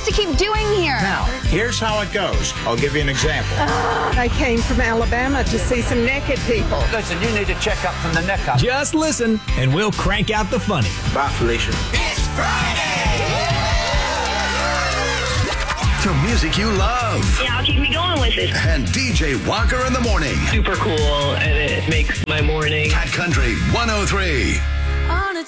to keep doing here? Now, here's how it goes. I'll give you an example. They came from Alabama to see some naked people. Listen, you need to check up from the neck up. Just listen, and we'll crank out the funny. Bye, Felicia. It's Friday! The music you love. Yeah, I'll keep me going with it. And DJ Walker in the morning. Super cool, and it makes my morning. Cat Country 103. On a